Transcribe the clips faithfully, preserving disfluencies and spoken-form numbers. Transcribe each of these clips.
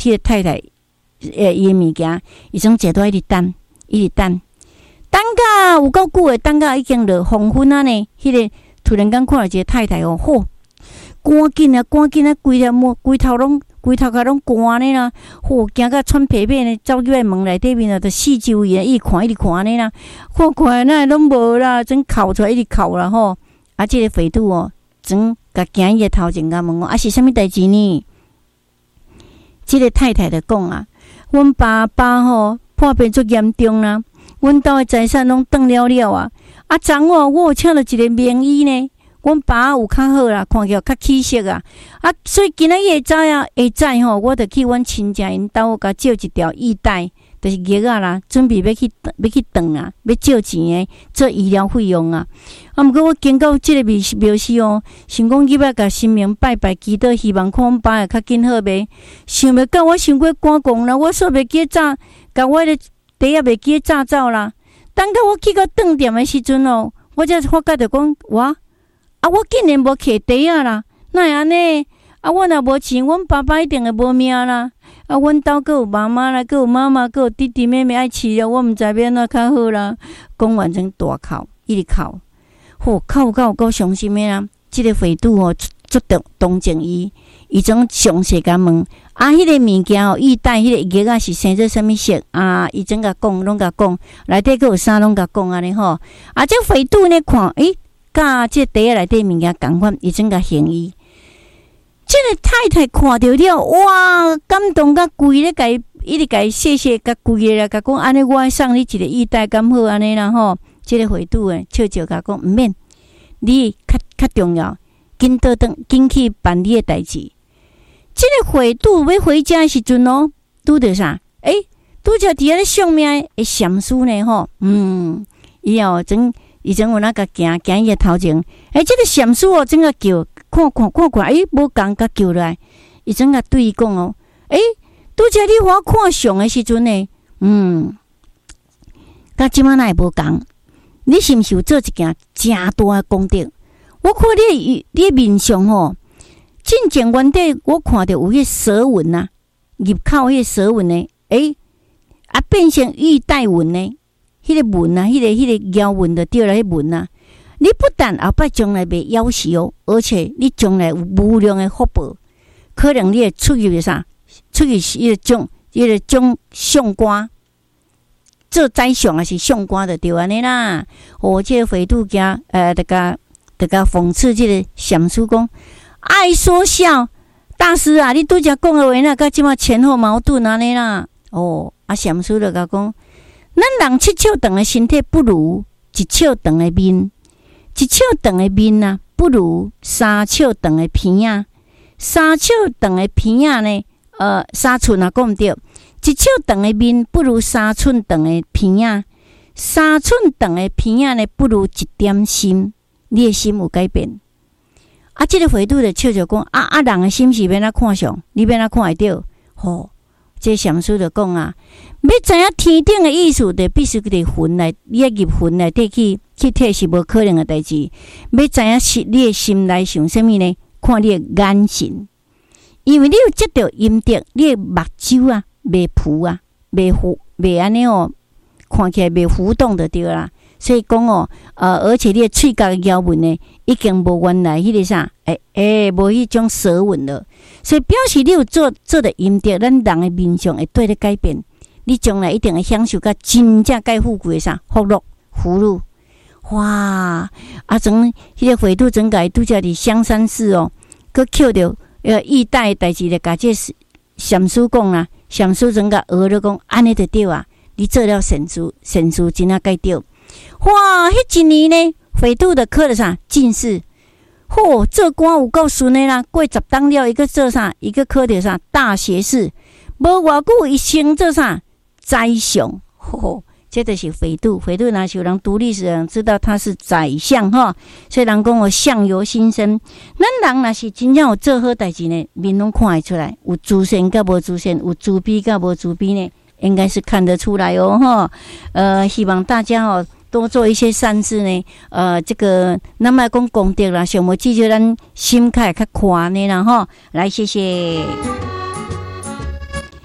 迄个太太，诶，伊诶物件，伊总坐在一直等，一直等，等甲有够久诶，等甲已经落黄昏啊呢。迄、那个突然间看到一个太太哦，吼，赶紧啊，赶紧啊，规条毛，规头拢，规头壳拢干呢啦，吼，惊甲喘屁屁呢，走入来门内底面啊，就四周伊啊，一直看，一直看呢啦，看看那拢无啦，真哭出来，一直哭啦吼。啊，即、这个肥肚哦，真甲行伊诶头前甲问我，啊是啥物代志呢？即、这个太太就讲啊，阮爸爸吼破病足严重啦，阮兜诶财产拢断了了啊。啊，昨哦，我有请了一个名医呢，阮爸有较好啦，看起来较起色啊。啊，所以今仔日下早啊，下早吼，我着去阮亲戚因兜甲借一条义带，就是药啊啦，准备要去要去断啊，要借钱诶，做医疗费用啊。啊，毋过我经过即个庙庙寺哦，想讲入来甲神明拜拜祈祷，希望看阮爸会较紧好袂。想袂到我想过赶工啦，我煞袂记早，甲我的茶也袂记早走啦。等到我去到饭店的时阵哦，我才发觉着讲，哇，啊，我竟然无摕茶啊啦，哪会安尼？啊，我若无钱，阮爸爸一定会无命啦。啊，阮兜阁有妈妈啦，阁有妈妈，阁有弟弟妹妹爱饲了，我毋知要安怎较好啦。讲完整大哭，一直哭，吼，哭到有够伤心的啦。即、这个肥肚哦，足动同情伊，伊总详细甲问。啊，迄、那个物件哦，义带迄个药啊是生做啥物色啊？伊整甲讲，拢甲讲，内底佫有啥拢甲讲安尼吼。啊，这肥肚呢看，诶，甲这茶内底物件共款，伊整甲行医。这个太太看到了，哇，感动甲规咧，甲伊一直甲伊谢谢，甲规咧啦，甲讲安尼，我送你一个义带，敢好安尼啦吼。这个肥肚诶，笑笑甲讲，毋免，你较较重要，紧倒转，紧去办你诶代志。这个回肚要回家的时阵哦，拄着啥？诶、欸，拄着伫咧上面的禅师呢吼，嗯，伊哦真，伊真有那个行行伊的头前，诶、欸，这个禅师哦，真个叫看看看看，诶、欸，无共甲叫来，伊真个对伊讲哦，诶、欸，拄着你互我看相的时阵呢，嗯，甲即摆哪会无共？你是毋是有做一件真大的功德？我看你你面上吼。进前原底我看到有迄蛇纹啊，入口迄蛇纹呢，诶、欸，啊变成玉带纹呢，迄、那个纹啊，迄、那个迄、那个妖纹就对了，迄纹啊。你不但后摆将来袂夭寿哦，而且你将来有无量的福报，可能你会出入啥？出入迄个种迄个种相官，做宰相还是相官就对安尼啦。哦，这个肥肚家，呃，大家大家讽刺这个禅师讲。爱说笑，大师啊，你拄则讲的话那甲即马前后矛盾安尼啦。哦，啊，禅师就甲讲，咱人七尺长的身体不如一尺长的面，一尺长的面啊，不如三尺长的鼻啊，三尺长的鼻啊呢，呃，三寸啊讲毋对，一尺长的面不如三寸长的鼻啊，三寸长的鼻啊呢，不如一点心，你的心有改变。啊，这个回肚的笑笑讲，啊啊，人的心是要哪看上，你要哪看会到？吼，这禅师就讲啊，要知影天顶的意思，就必须伫魂内，你要入魂内底去去体是无可能的代志。要知影是你的心内想啥物呢？看你的眼神，因为你有接到阴德，你的目睭啊，袂浮啊，袂浮，袂安尼哦，看起来袂浮动就对啦。所以讲哦，呃，而且你的喙角的咬纹呢，已经无原来迄个啥，诶、欸、诶，无、欸、迄种蛇纹了。所以表示你有做做的阴德，咱人的面相会对你改变。你将来一定会享受到真正介富贵的啥福禄福禄。哇！啊，从迄个回肚整改拄则伫香山寺哦，佮捡着呃义带的代志咧，甲这禅师讲啦，禅师整个学了讲，安尼就对啊，你做了善事，善事真啊该对。哇！迄一年呢，回肚的考了啥进士，嚯，做官有够顺的啦。过十当了，一个做啥，一个考着啥大学士，无偌久一升做啥宰相，嚯，这就是回肚。回肚若是有人读历史的人知道他是宰相哈，所以人讲我相由心生。咱人若是真正有做好代志呢，面拢看会出来，有自信甲无自信，有自卑甲无自卑呢，应该是看得出来哦哈。呃，希望大家哦。多做一些善事呢，呃，这个咱莫讲功德啦，上无至少咱心开较宽呢啦吼。来，谢谢。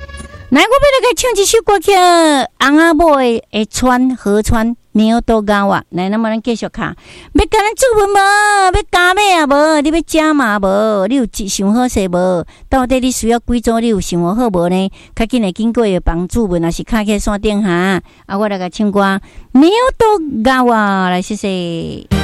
来，我要来给唱一首歌曲，翁仔某的会川河川苗都高啊！来，那么咱继续看，要甲咱煮饭无？要加码啊无？你要加码无？你有想好势无？到底你需要几组？你有想好无呢？较紧的经过的帮助文，也是卡去山顶下啊！我来甲唱歌，苗都高啊！来，谢谢。